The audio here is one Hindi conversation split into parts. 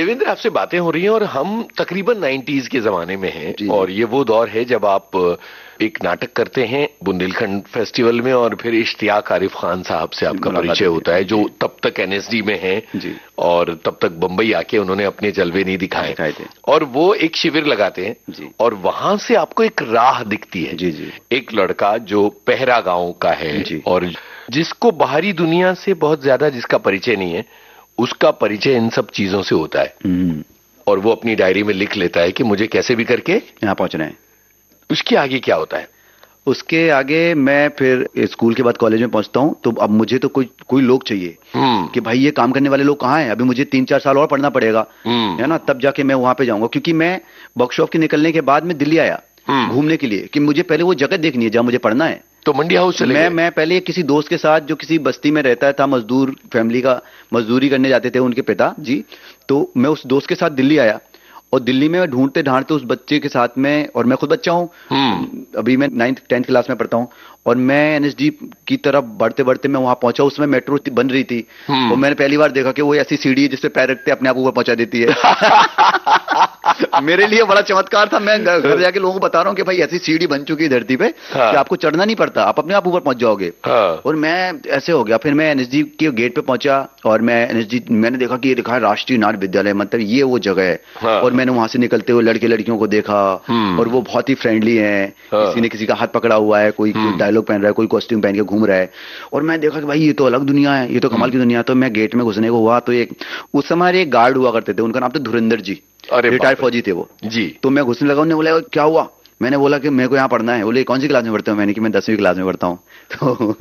देवेंद्र, आपसे बातें हो रही हैं और हम तकरीबन 90s के जमाने में हैं और ये वो दौर है जब आप एक नाटक करते हैं बुंदेलखंड फेस्टिवल में और फिर इश्तियाक आरिफ खान साहब से आपका परिचय होता है, जो तब तक एनएसडी में हैं और तब तक बंबई आके उन्होंने अपने जलवे नहीं दिखाए थे और वो एक शिविर लगाते हैं और वहां से आपको एक राह दिखती है। एक लड़का जो पहरा गांव का है और जिसको बाहरी दुनिया से बहुत ज्यादा जिसका परिचय नहीं है, उसका परिचय इन सब चीजों से होता है और वो अपनी डायरी में लिख लेता है कि मुझे कैसे भी करके यहाँ पहुंचना है। उसके आगे क्या होता है? उसके आगे मैं फिर स्कूल के बाद कॉलेज में पहुंचता हूं, तो अब मुझे तो कोई लोग चाहिए कि भाई ये काम करने वाले लोग कहाँ हैं। अभी मुझे 3-4 साल और पढ़ना पड़ेगा, है ना, तब जाके मैं वहां पे जाऊंगा। क्योंकि मैं वर्कशॉप के निकलने के बाद में दिल्ली आया घूमने के लिए कि मुझे पहले वो जगह देखनी है जहां मुझे पढ़ना है। तो मंडी हाउस चले गए? मैं पहले किसी दोस्त के साथ जो किसी बस्ती में रहता था, मजदूर फैमिली का, मजदूरी करने जाते थे उनके पिता जी, तो मैं उस दोस्त के साथ दिल्ली आया और दिल्ली में ढूंढते ढांढते उस बच्चे के साथ में, और मैं खुद बच्चा हूं, अभी मैं 9th 10th क्लास में पढ़ता हूं, और मैं एनएसडी की तरफ बढ़ते बढ़ते मैं वहां पहुंचा। उसमें मेट्रो बन रही थी और मैंने पहली बार देखा कि वो ऐसी सीढ़ी है जिसपे पैर रखते अपने आप ऊपर पहुंचा देती है। मेरे लिए बड़ा चमत्कार था। मैं घर जाके लोगों को बता रहा हूँ कि भाई ऐसी सीढ़ी बन चुकी है धरती पे कि आपको चढ़ना नहीं पड़ता, आप अपने आप ऊपर पहुंच जाओगे। और मैं ऐसे हो गया। फिर मैं एनएसडी के गेट पे पहुंचा और मैंने देखा कि ये लिखा है राष्ट्रीय नाट्य विद्यालय, मतलब ये वो जगह है। और मैंने वहां से निकलते हुए लड़के लड़कियों को देखा और वो बहुत ही फ्रेंडली है। किसी ने किसी का हाथ पकड़ा हुआ है, कोई डायलॉग पहन रहा है, कोई कॉस्ट्यूम पहन के घूम रहा है। और मैं देखा कि भाई ये तो अलग दुनिया है, ये तो कमाल की दुनिया है। तो मैं गेट में घुसने को हुआ तो उस समय एक गार्ड हुआ करते थे, उनका नाम था धुरंधर जी, रिटायर्ड फौजी थे वो जी। तो मैं घुसने लगा, उन्होंने बोला क्या हुआ? मैंने बोला कि मेरे को यहाँ पढ़ना है। बोले कौन सी क्लास में पढ़ते हो? मैंने कि मैं 10वीं क्लास में पढ़ता हूँ। तो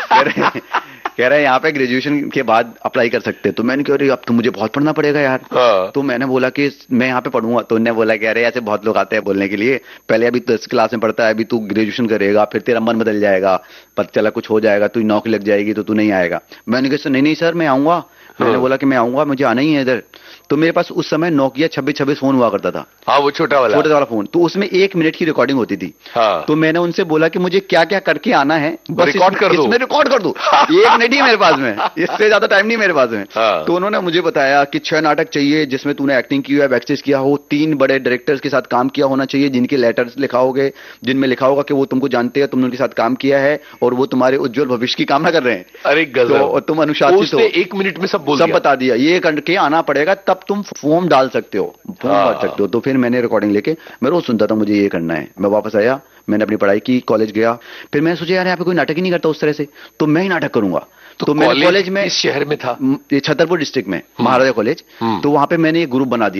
कह रहे यहाँ पे ग्रेजुएशन के बाद अप्लाई कर सकते हैं। तो मैंने कहा अरे अब तो मुझे बहुत पढ़ना पड़ेगा यार। तो मैंने बोला कि मैं यहाँ पे पढ़ूंगा। तो उन्होंने बोला कि अरे ऐसे बहुत लोग आते हैं बोलने के लिए, पहले अभी 10 क्लास में पढ़ता है, अभी तू ग्रेजुएशन करेगा, फिर तेरा मन बदल जाएगा, पता चला कुछ हो जाएगा, तू नौकरी लग जाएगी तो तू नहीं आएगा। मैंने कहा नहीं सर मैं आऊंगा। मैंने बोला कि मैं आऊंगा, मुझे आना ही है इधर। तो मेरे पास उस समय नोकिया 2626 फोन हुआ करता था। हाँ, वो छोटा वाला फोन। तो उसमें 1 मिनट की रिकॉर्डिंग होती थी। तो मैंने उनसे बोला कि मुझे क्या क्या करके आना है, बस रिकॉर्ड कर दो। इसमें रिकॉर्ड कर दो। 1 मिनट ही मेरे पास में, इससे ज्यादा टाइम नहीं मेरे पास में। तो उन्होंने मुझे बताया कि 6 नाटक चाहिए जिसमें तूने एक्टिंग की है, बैकस्टेज किया हो, 3 बड़े डायरेक्टर्स के साथ काम किया होना चाहिए जिनके लेटर्स लिखा होगे, जिनमें लिखा होगा कि वो तुमको जानते हैं, तुमने उनके साथ काम किया है और वो तुम्हारे उज्जवल भविष्य की कामना कर रहे हैं। अरे तो तुम अनुशासित हो। 1 मिनट में सब बता दिया, ये करके आना पड़ेगा, तब तुम फॉर्म डाल सकते हो, फॉर्म भर सकते हो। तो फिर मैंने रिकॉर्डिंग लेके मैं रोज सुनता था मुझे ये करना है। मैं वापस आया, मैंने अपनी पढ़ाई की, कॉलेज गया। फिर मैंने सोचा यार यहाँ पे कोई नाटक ही नहीं करता उस तरह से, तो मैं ही नाटक करूंगा। तो मैं कॉलेज में, इस शहर में था, छतरपुर डिस्ट्रिक्ट में महाराजा कॉलेज, तो वहां पे मैंने एक ग्रुप बना दिया।